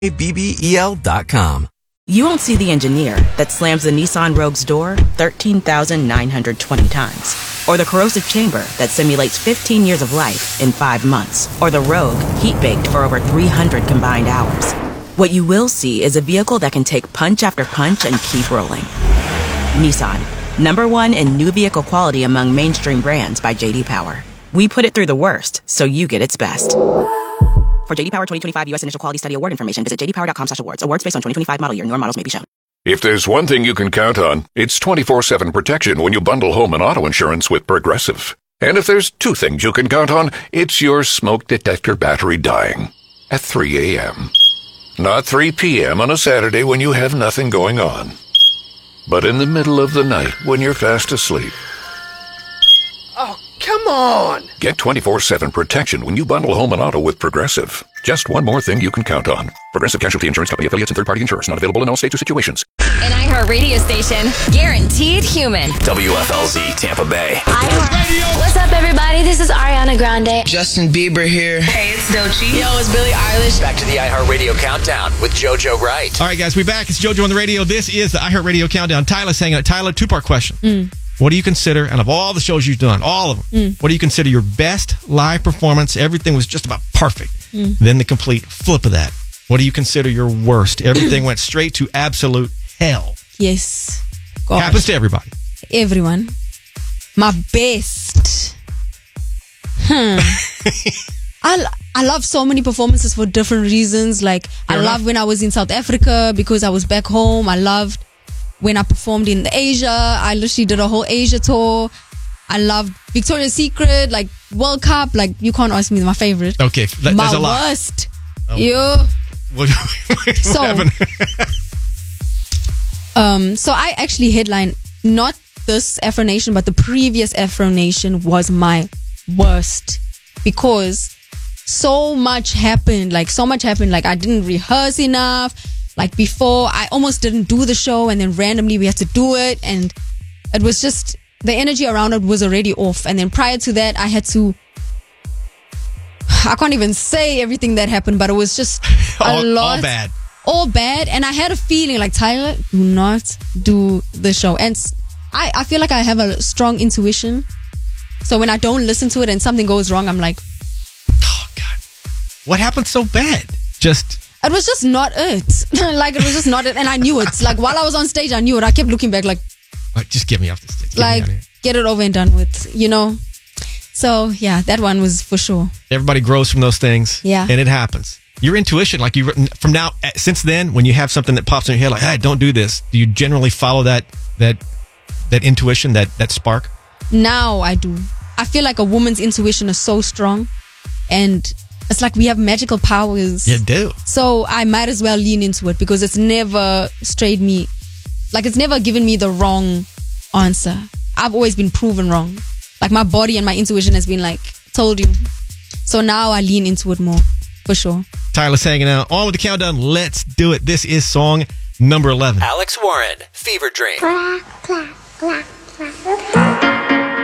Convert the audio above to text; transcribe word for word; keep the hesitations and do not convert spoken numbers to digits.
B B E L dot com. You won't see the engineer that slams the Nissan Rogue's door thirteen thousand nine hundred twenty times. Or the corrosive chamber that simulates fifteen years of life in five months. Or the Rogue heat-baked for over three hundred combined hours. What you will see is a vehicle that can take punch after punch and keep rolling. Nissan, number one in new vehicle quality among mainstream brands by J D Power. We put it through the worst, so you get its best. For J D Power twenty twenty-five U S Initial Quality Study Award information, visit j d power dot com slash awards. Awards based on twenty twenty-five model year. Newer models may be shown. If there's one thing you can count on, it's twenty-four seven protection when you bundle home and auto insurance with Progressive. And if there's two things you can count on, it's your smoke detector battery dying at three a.m. Not three p.m. on a Saturday when you have nothing going on, but in the middle of the night when you're fast asleep. Oh, come on! Get twenty-four seven protection when you bundle home and auto with Progressive. Just one more thing you can count on. Progressive Casualty Insurance Company affiliates and third-party insurers. Not available in all states or situations. An iHeart radio station. Guaranteed human. W F L Z Tampa Bay. iHeart. What's up, everybody? This is Ariana Grande. Justin Bieber here. Hey, it's Doechii. Yo, it's Billie Eilish. Back to the iHeart Radio Countdown with JoJo Wright. All right, guys, we're back. It's JoJo on the radio. This is the iHeart Radio Countdown. Tyler's hanging out. Tyler, two-part question. Mm. What do you consider, and of all the shows you've done, all of them, Mm. what do you consider your best live performance? Everything was just about perfect. Mm. Then the complete flip of that. What do you consider your worst? Everything went straight to absolute hell. Yes. Gosh. Happens to everybody. Everyone. My best. Hmm. I, I love so many performances for different reasons. Like, Fair I enough. loved when I was in South Africa because I was back home. I loved when I performed in Asia. I literally did a whole Asia tour. I loved Victoria's Secret, like World Cup. Like, you can't ask me my favorite. Okay, that, my that's a lot. worst. Oh. Yeah. What, what So- happened? Um, so I actually headlined not this Afro Nation, but the previous Afro Nation was my worst because so much happened. Like, so much happened. Like, I didn't rehearse enough. Like, before, I almost didn't do the show, and then randomly we had to do it, and it was just, the energy around it was already off. And then prior to that, I had to, I can't even say everything that happened, but it was just a all, lot. all bad. All bad. And I had a feeling like, Tyler, do not do the show. And s- I, I feel like I have a strong intuition. So when I don't listen to it and something goes wrong, I'm like, Oh, God. What happened so bad? Just... it was just not it. Like, it was just not it. And I knew it. Like, while I was on stage, I knew it. I kept looking back like, Like, just get me off the stage. Get me like, out of here. get it over and done with, you know? So, yeah, that one was for sure. Everybody grows from those things. Yeah. And it happens. Your intuition, like you, from now, since then, when you have something that pops in your head, like, hey, don't do this, do you generally follow that, that, that intuition, that, that spark? Now I do. I feel like a woman's intuition is so strong. And it's like we have magical powers. You do. So I might as well lean into it because it's never strayed me. Like, it's never given me the wrong answer. I've always been proven wrong. Like, my body and my intuition has been like, told you. So now I lean into it more, for sure. Tyler's hanging out. On with the countdown. Let's do it. This is song number eleven. Alex Warren, Fever Dream. Clap, clap, clap, clap.